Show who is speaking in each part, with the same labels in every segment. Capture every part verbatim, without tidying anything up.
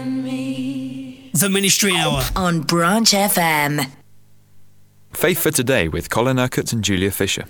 Speaker 1: The Ministry Hour
Speaker 2: on Branch F M.
Speaker 3: Faith for Today with Colin Urquhart and Julia Fisher.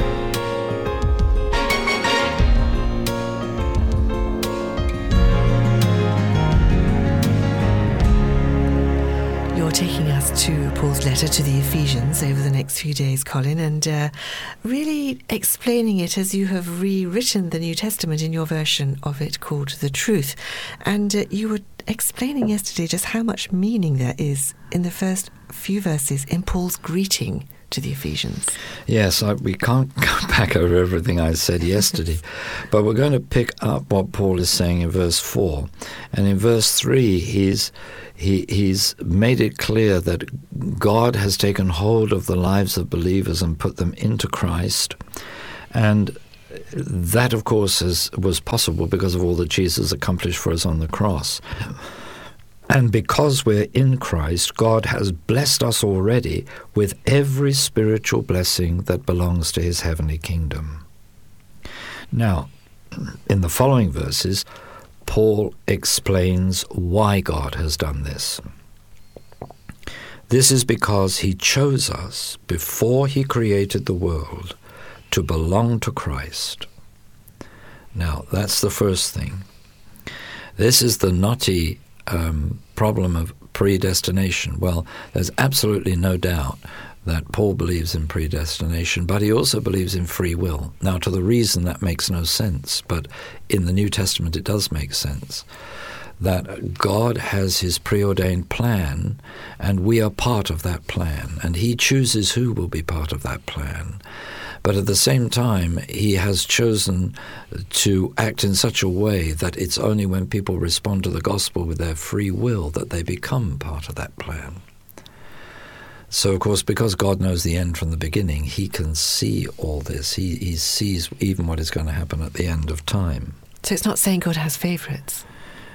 Speaker 4: You're taking us to Paul's letter to the Ephesians over the next few days, Colin, and uh, really explaining it as you have rewritten the New Testament in your version of it called The Truth. And uh, you were explaining yesterday just how much meaning there is in the first few verses in Paul's greeting to the Ephesians.
Speaker 5: Yes, I, we can't go back over everything I said yesterday, but we're going to pick up what Paul is saying in verse four. And in verse three, he's he he's made it clear that God has taken hold of the lives of believers and put them into Christ. And that, of course, is, was possible because of all that Jesus accomplished for us on the cross. And because we're in Christ, God has blessed us already with every spiritual blessing that belongs to his heavenly kingdom. Now, in the following verses, Paul explains why God has done this. This is because he chose us before he created the world to belong to Christ. Now, that's the first thing. This is the knotty um, problem of predestination. Well, there's absolutely no doubt that Paul believes in predestination, but he also believes in free will. Now, to the reason that makes no sense, but in the New Testament it does make sense, that God has his preordained plan, and we are part of that plan, and he chooses who will be part of that plan. But at the same time, he has chosen to act in such a way that it's only when people respond to the gospel with their free will that they become part of that plan. So, of course, because God knows the end from the beginning, he can see all this. He, he sees even what is going to happen at the end of time.
Speaker 4: So it's not saying God has favourites?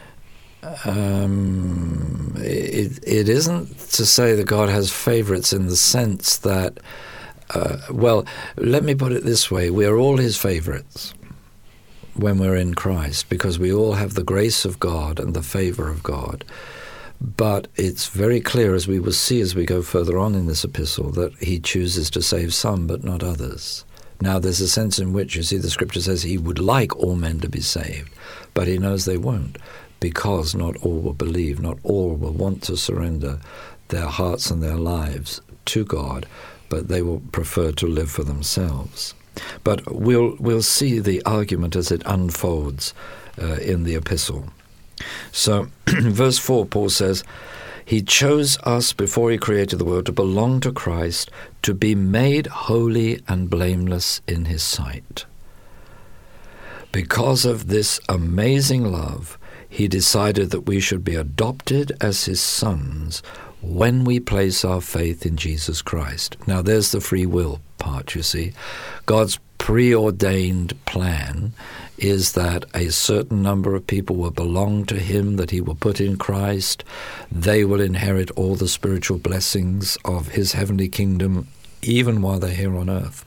Speaker 5: Um, it, it isn't to say that God has favourites in the sense that Uh, well, let me put it this way. We are all his favorites when we're in Christ because we all have the grace of God and the favor of God. But it's very clear, as we will see as we go further on in this epistle, that he chooses to save some but not others. Now, there's a sense in which, you see, the scripture says he would like all men to be saved, but he knows they won't because not all will believe, not all will want to surrender their hearts and their lives to God, but they will prefer to live for themselves. But we'll we'll see the argument as it unfolds uh, in the epistle. So, verse four, Paul says, he chose us before he created the world to belong to Christ, to be made holy and blameless in his sight. Because of this amazing love, he decided that we should be adopted as his sons when we place our faith in Jesus Christ. Now, there's the free will part, you see. God's preordained plan is that a certain number of people will belong to him, that he will put in Christ. They will inherit all the spiritual blessings of his heavenly kingdom, even while they're here on earth.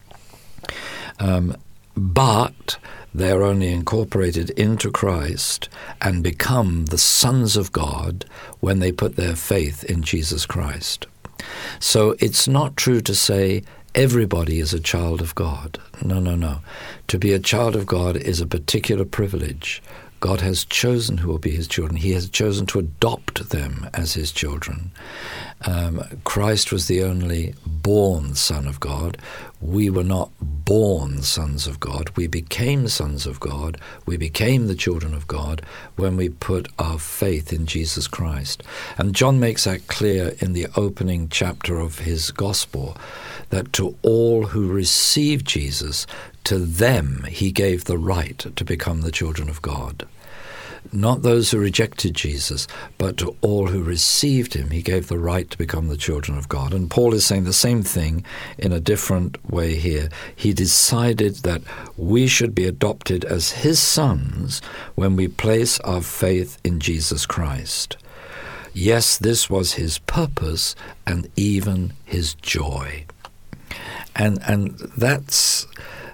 Speaker 5: Um, but they're only incorporated into Christ and become the sons of God when they put their faith in Jesus Christ. So it's not true to say everybody is a child of God. No, no, no. To be a child of God is a particular privilege. God has chosen who will be his children. He has chosen to adopt them as his children. Um, Christ was the only born Son of God. We were not born sons of God. We became sons of God. We became the children of God when we put our faith in Jesus Christ. And John makes that clear in the opening chapter of his gospel, that to all who receive Jesus, to them he gave the right to become the children of God. Not those who rejected Jesus, but to all who received him, he gave the right to become the children of God. And Paul is saying the same thing in a different way here. He decided that we should be adopted as his sons when we place our faith in Jesus Christ. Yes, this was his purpose and even his joy. And and that's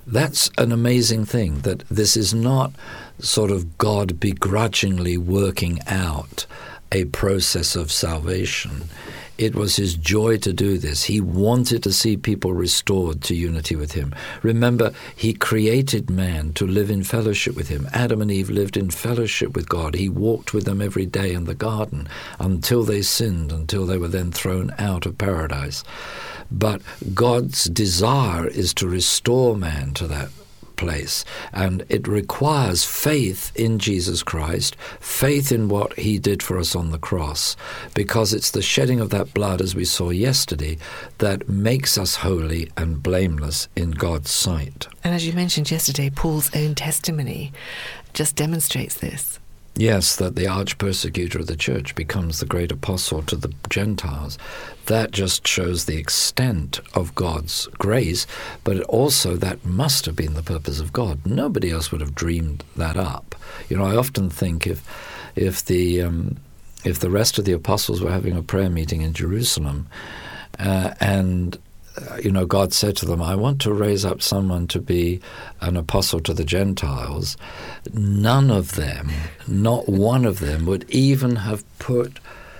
Speaker 5: That's an amazing thing, that this is not sort of God begrudgingly working out a process of salvation. It was his joy to do this. He wanted to see people restored to unity with him. Remember, he created man to live in fellowship with him. Adam and Eve lived in fellowship with God. He walked with them every day in the garden until they sinned, until they were then thrown out of paradise. But God's desire is to restore man to that place, and it requires faith in Jesus Christ, faith in what he did for us on the cross, because it's the shedding of that blood, as we saw yesterday, that makes us holy and blameless in God's sight.
Speaker 4: And as you mentioned yesterday, Paul's own testimony just demonstrates this.
Speaker 5: Yes, that the arch-persecutor of the church becomes the great apostle to the Gentiles. That just shows the extent of God's grace, but also that must have been the purpose of God. Nobody else would have dreamed that up. You know, I often think if if the um, if the rest of the apostles were having a prayer meeting in Jerusalem, uh, and Uh, you know, God said to them, I want to raise up someone to be an apostle to the Gentiles, none of them, not one of them, would even have put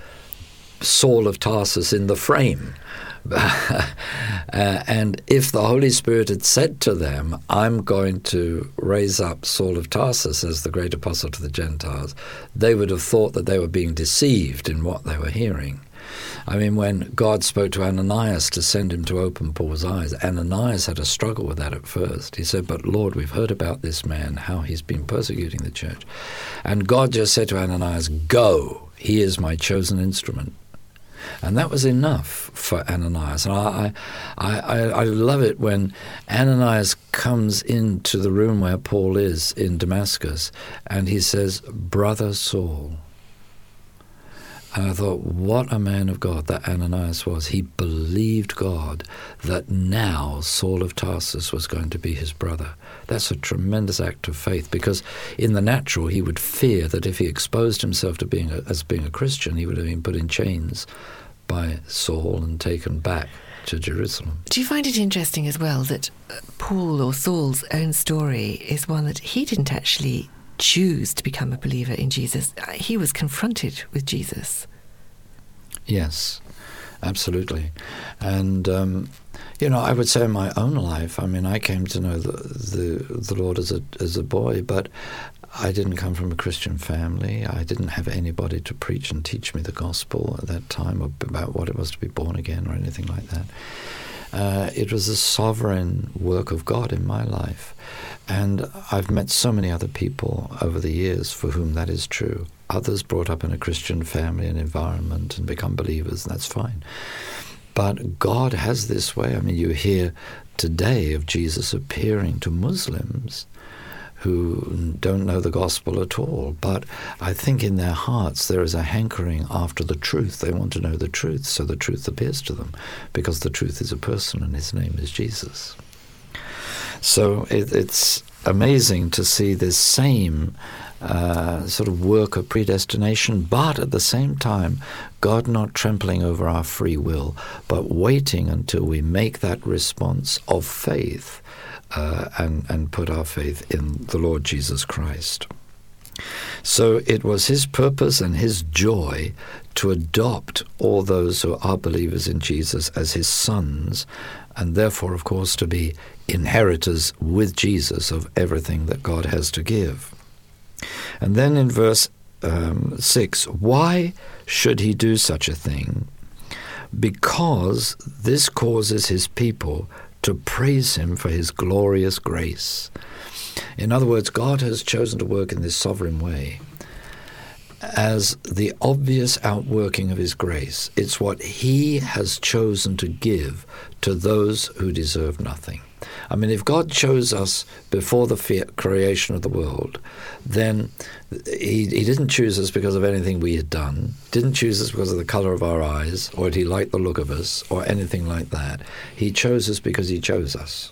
Speaker 5: Saul of Tarsus in the frame. uh, and if the Holy Spirit had said to them, I'm going to raise up Saul of Tarsus as the great apostle to the Gentiles, they would have thought that they were being deceived in what they were hearing. I mean, when God spoke to Ananias to send him to open Paul's eyes, Ananias had a struggle with that at first. He said, but Lord, we've heard about this man, how he's been persecuting the church. And God just said to Ananias, go, he is my chosen instrument. And that was enough for Ananias. And I, I, I, I love it when Ananias comes into the room where Paul is in Damascus, and he says, Brother Saul. And I thought, what a man of God that Ananias was. He believed God that now Saul of Tarsus was going to be his brother. That's a tremendous act of faith, because in the natural he would fear that if he exposed himself to being a, as being a Christian, he would have been put in chains by Saul and taken back to Jerusalem.
Speaker 4: Do you find it interesting as well that Paul, or Saul's own story, is one that he didn't actually choose to become a believer in Jesus? He was confronted with Jesus.
Speaker 5: Yes, absolutely. And, um, you know, I would say in my own life, I mean, I came to know the the, the Lord as a, as a boy, but I didn't come from a Christian family. I didn't have anybody to preach and teach me the gospel at that time about what it was to be born again or anything like that. Uh, it was a sovereign work of God in my life. And I've met so many other people over the years for whom that is true. Others brought up in a Christian family and environment and become believers, and that's fine. But God has this way. I mean, you hear today of Jesus appearing to Muslims who don't know the gospel at all. But I think in their hearts there is a hankering after the truth. They want to know the truth, so the truth appears to them, because the truth is a person and his name is Jesus. So it, it's amazing to see this same uh, sort of work of predestination, but at the same time, God not trampling over our free will, but waiting until we make that response of faith uh, and, and put our faith in the Lord Jesus Christ. So it was his purpose and his joy to adopt all those who are believers in Jesus as his sons, and therefore, of course, to be inheritors with Jesus of everything that God has to give. And then in verse um, six, why should he do such a thing? Because this causes his people to praise him for his glorious grace. In other words, God has chosen to work in this sovereign way as the obvious outworking of his grace. It's what he has chosen to give to those who deserve nothing. I mean, if God chose us before the creation of the world, then he, he didn't choose us because of anything we had done, didn't choose us because of the color of our eyes, or did he like the look of us, or anything like that. He chose us because he chose us.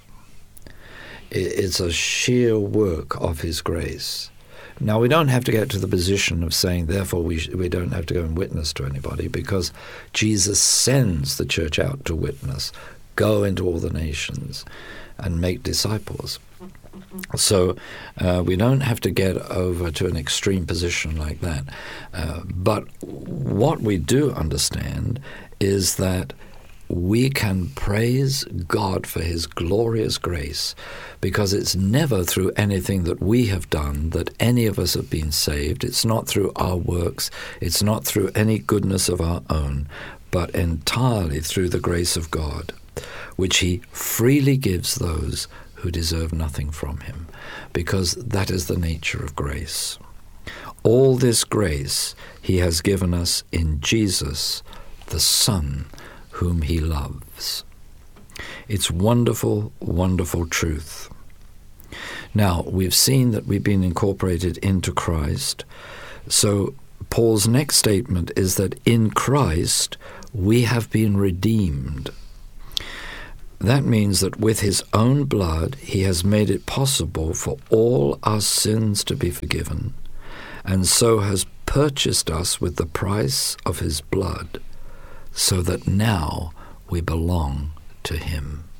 Speaker 5: It's a sheer work of his grace. Now, we don't have to get to the position of saying, therefore, we sh- we don't have to go and witness to anybody, because Jesus sends the church out to witness. go into all the nations and make disciples. So uh, we don't have to get over to an extreme position like that. Uh, but what we do understand is that we can praise God for his glorious grace, because it's never through anything that we have done that any of us have been saved. It's not through our works. It's not through any goodness of our own, but entirely through the grace of God, which he freely gives those who deserve nothing from him, because that is the nature of grace. All this grace he has given us in Jesus, the Son, whom he loves. It's wonderful, wonderful truth. Now, we've seen that we've been incorporated into Christ. So Paul's next statement is that in Christ we have been redeemed. That means that with his own blood he has made it possible for all our sins to be forgiven, and so has purchased us with the price of his blood, so that now we belong to him.